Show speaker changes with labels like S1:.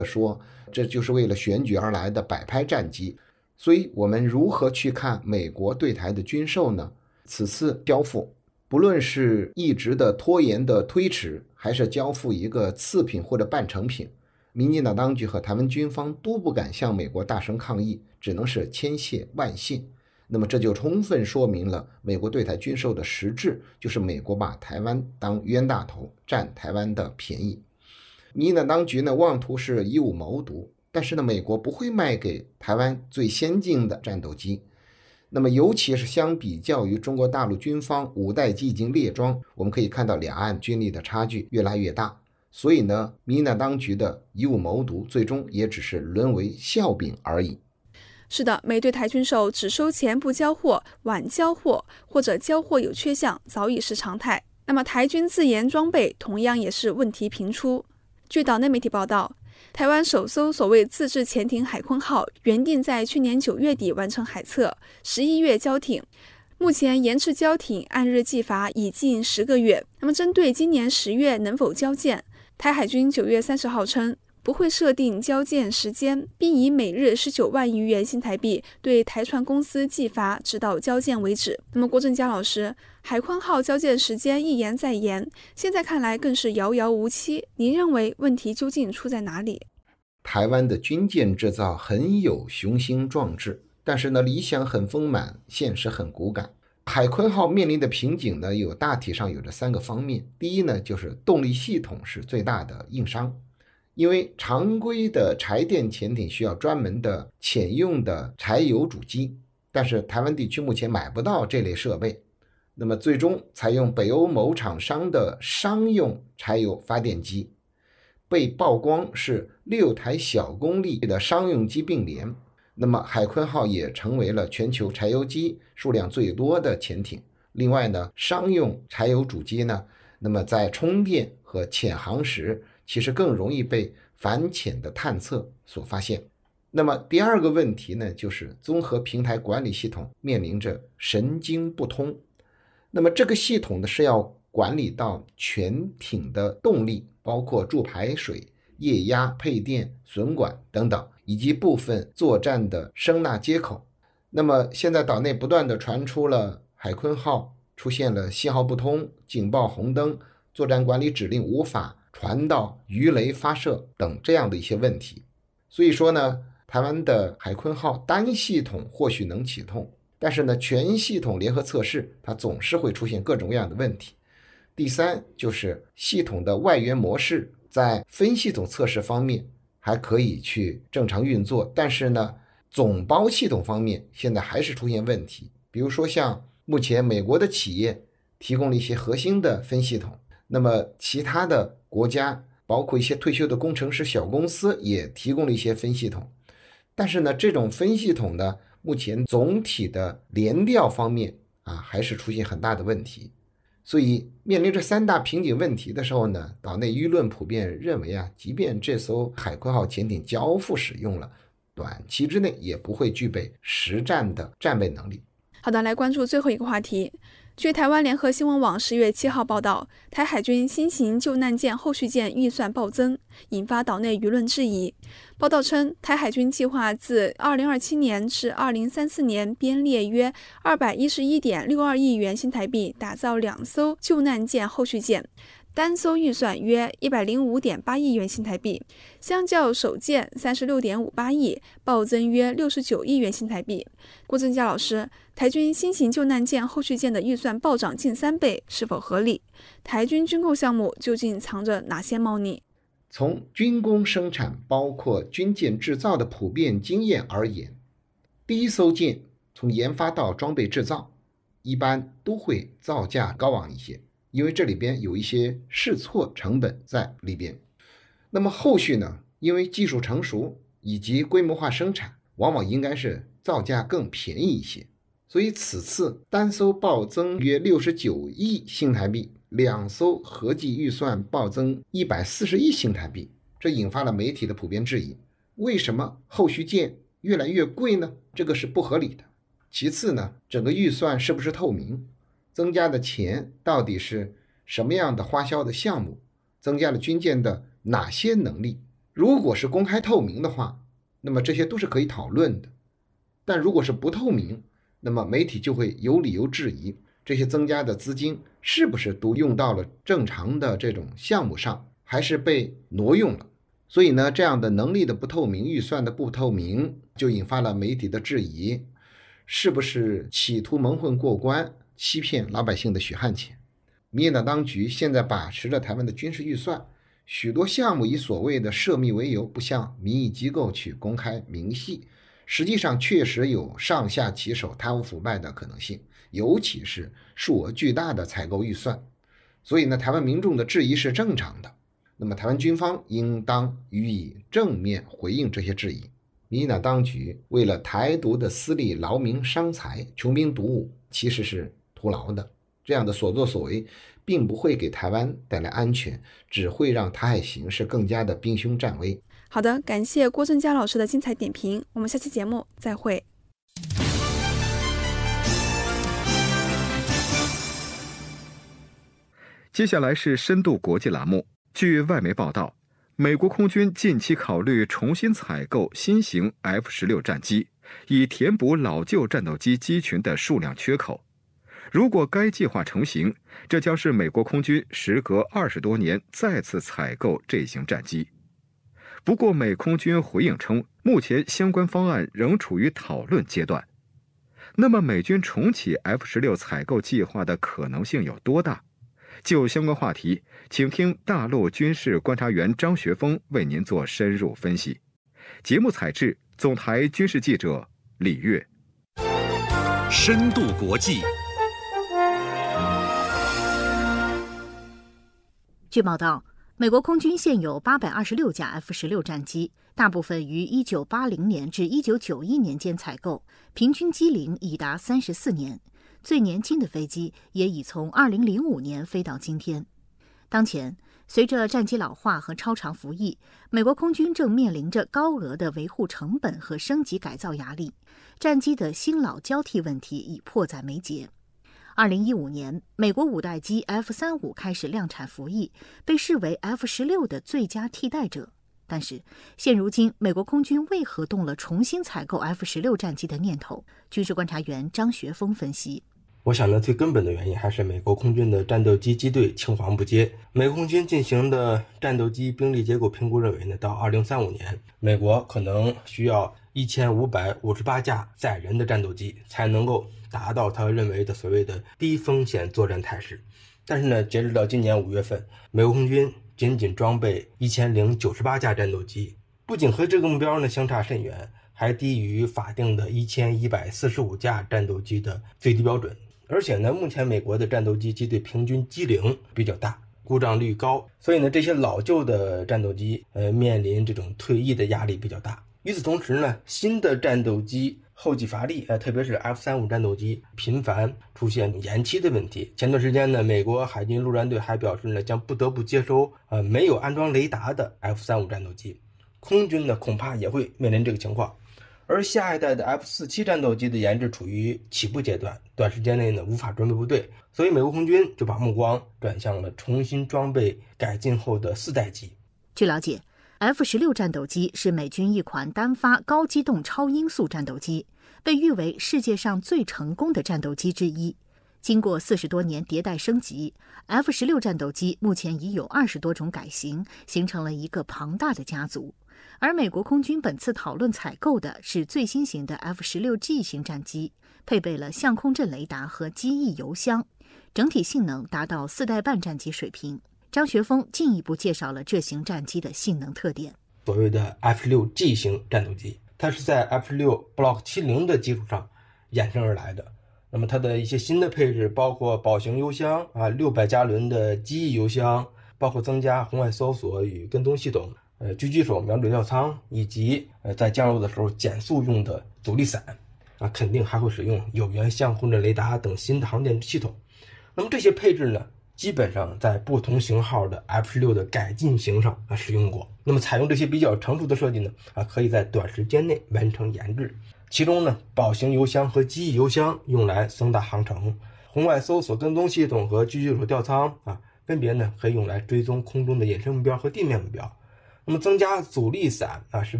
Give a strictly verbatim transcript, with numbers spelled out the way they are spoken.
S1: 说这就是为了选举而来的摆拍战机。所以我们如何去看美国对台的军售呢？此次交付，不论是一直的拖延的推迟，还是交付一个次品或者半成品，民进党当局和台湾军方都不敢向美国大声抗议，只能是千谢万谢。那么这就充分说明了美国对台军售的实质，就是美国把台湾当冤大头，占台湾的便宜。民进党当局呢，妄图是以武谋独，但是呢，美国不会卖给台湾最先进的战斗机。那么尤其是相比较于中国大陆军方五代机已经列装，我们可以看到两岸军力的差距越来越大。所以呢，民进党当局的以武谋独，最终也只是沦为笑柄而已。
S2: 是的，美对台军售只收钱不交货、晚交货或者交货有缺项，早已是常态。那么台军自研装备同样也是问题频出。据岛内媒体报道，台湾首艘所谓自制潜艇海鲲号原定在去年九月底完成海测，十一月交艇，目前延迟交艇按日计罚已近十个月。那么针对今年十月能否交舰，台海军九月三十号称不会设定交舰时间，并以每日十九万余元新台币对台船公司计罚，直到交舰为止。那么郭正佳老师，海鲲号交舰时间一延再延，现在看来更是遥遥无期。您认为问题究竟出在哪里？
S1: 台湾的军舰制造很有雄心壮志，但是呢，理想很丰满，现实很骨感。海鲲号面临的瓶颈呢，有大体上有着三个方面。第一呢，就是动力系统是最大的硬伤。因为常规的柴电潜艇需要专门的潜用的柴油主机，但是台湾地区目前买不到这类设备，那么最终采用北欧某厂商的商用柴油发电机，被曝光是六台小功率的商用机并联。那么海鲲号也成为了全球柴油机数量最多的潜艇。另外呢，商用柴油主机呢，那么在充电和潜航时其实更容易被反潜的探测所发现。那么第二个问题呢，就是综合平台管理系统面临着神经不通。那么这个系统呢，是要管理到全艇的动力，包括注排水、液压、配电、损管等等，以及部分作战的声纳接口。那么现在岛内不断的传出了海鲲号出现了信号不通、警报红灯、作战管理指令无法传到鱼雷发射等这样的一些问题。所以说呢，台湾的海鲲号单系统或许能启动，但是呢，全系统联合测试它总是会出现各种各样的问题。第三，就是系统的外源模式在分系统测试方面还可以去正常运作，但是呢，总包系统方面现在还是出现问题。比如说像目前美国的企业提供了一些核心的分系统，那么其他的国家包括一些退休的工程师小公司也提供了一些分系统，但是呢，这种分系统呢，目前总体的联调方面啊，还是出现很大的问题。所以面临着三大瓶颈问题的时候呢，岛内舆论普遍认为啊，即便这艘海鲲号潜艇交付使用了，短期之内也不会具备实战的战备能力。
S2: 好的，来关注最后一个话题。据台湾联合新闻网十月七号报道，台海军新型救难舰后续舰预算暴增，引发岛内舆论质疑。报道称，台海军计划自二零二七年至二零三四年编列约二百一十一点六二亿元新台币打造两艘救难舰后续舰，单艘预算约一百零五点八亿元新台币，相较首舰三十六点五八亿，暴增约六十九亿元新台币。郭正佳老师，台军新型救难舰后续舰的预算暴涨近三倍，是否合理？台军军购项目究竟藏着哪些猫腻？
S1: 从军工生产包括军舰制造的普遍经验而言，第一艘舰从研发到装备制造，一般都会造价高昂一些，因为这里边有一些试错成本在里边。那么后续呢，因为技术成熟以及规模化生产，往往应该是造价更便宜一些。所以此次单艘暴增约六十九亿新台币，两艘合计预算暴增一百四十亿新台币，这引发了媒体的普遍质疑。为什么后续舰越来越贵呢？这个是不合理的。其次呢，整个预算是不是透明？增加的钱到底是什么样的花销的项目？增加了军舰的哪些能力？ 如果是公开透明的话，那么这些都是可以讨论的。但如果是不透明，那么媒体就会有理由质疑这些增加的资金是不是都用到了正常的这种项目上，还是被挪用了。所以呢，这样的能力的不透明，预算的不透明，就引发了媒体的质疑，是不是企图蒙混过关，欺骗老百姓的血汗钱。民进党当局现在把持着台湾的军事预算，许多项目以所谓的涉密为由，不向民意机构去公开明细，实际上确实有上下其手、贪污腐败的可能性，尤其是数额巨大的采购预算。所以呢，台湾民众的质疑是正常的。那么台湾军方应当予以正面回应这些质疑。民进党当局为了台独的私利劳民伤财、穷兵黩武，其实是徒劳的。这样的所作所为并不会给台湾带来安全，只会让台海形势更加的兵凶战危。
S2: 好的，感谢郭正佳老师的精彩点评，我们下期节目再会。
S3: 接下来是深度国际栏目。据外媒报道，美国空军近期考虑重新采购新型 F 十六 战机，以填补老旧战斗机机群的数量缺口。如果该计划成型，这将是美国空军时隔二十多年再次采购这型战机。不过，美空军回应称，目前相关方案仍处于讨论阶段。那么，美军重启 F 十六 采购计划的可能性有多大？就相关话题，请听大陆军事观察员张学峰为您做深入分析。节目采制总台军事记者李月。
S4: 深度国际。
S5: 据报道，美国空军现有八百二十六架 F 十六 战机，大部分于一九八零年至一九九一年间采购，平均机龄已达三十四年。最年轻的飞机也已从二零零五年飞到今天。当前，随着战机老化和超长服役，美国空军正面临着高额的维护成本和升级改造压力，战机的新老交替问题已迫在眉睫。二零一五年，美国五代机 F 三十五 开始量产服役，被视为 F 十六 的最佳替代者。但是，现如今，美国空军为何动了重新采购 F 十六 战机的念头？军事观察员张学峰分析。
S6: 我想呢，最根本的原因还是美国空军的战斗机机队青黄不接。美国空军进行的战斗机兵力结构评估认为呢，到二零三五年，美国可能需要一千五百五十八架载人的战斗机，才能够达到他认为的所谓的低风险作战态势。但是呢，截止到今年五月份，美国空军仅仅装备一千零九十八架战斗机，不仅和这个目标呢相差甚远，还低于法定的一千一百四十五架战斗机的最低标准。而且呢，目前美国的战斗机机队平均机龄比较大，故障率高，所以呢，这些老旧的战斗机呃面临这种退役的压力比较大。与此同时呢，新的战斗机后继乏力，呃，特别是 F 三十五 战斗机频繁出现延期的问题。前段时间呢，美国海军陆战队还表示呢，将不得不接收呃没有安装雷达的 F 三十五 战斗机。空军呢，恐怕也会面临这个情况。而下一代的 F 四十七 战斗机的研制处于起步阶段，短时间内呢无法准备部队，所以美国空军就把目光转向了重新装备改进后的四代机。
S5: 据了解， F 十六 战斗机是美军一款单发高机动超音速战斗机，被誉为世界上最成功的战斗机之一。经过四十多年迭代升级， F 十六 战斗机目前已有二十多种改型，形成了一个庞大的家族。而美国空军本次讨论采购的是最新型的 F 十六 G 型战机，配备了相空阵雷达和机翼油箱，整体性能达到四代半战机水平。张学峰进一步介绍了这型战机的性能特点。
S6: 所谓的 F 十六 G 型战斗机，它是在 F 十六 Block 七十 的基础上衍生而来的。那么它的一些新的配置包括宝型油箱啊，六百加仑的机翼油箱，包括增加红外搜索与跟踪系统，呃，狙击手瞄准吊舱，以及呃在降落的时候减速用的阻力伞，啊，肯定还会使用有源相控阵雷达等新的航电系统。那么这些配置呢，基本上在不同型号的 F 十六 的改进型上啊使用过。那么采用这些比较成熟的设计呢，啊，可以在短时间内完成研制。其中呢，宝型油箱和机翼油箱用来增大航程，红外搜索跟踪系统和狙击手吊舱啊，分别呢可以用来追踪空中的隐身目标和地面目标。 那么增加阻力伞啊是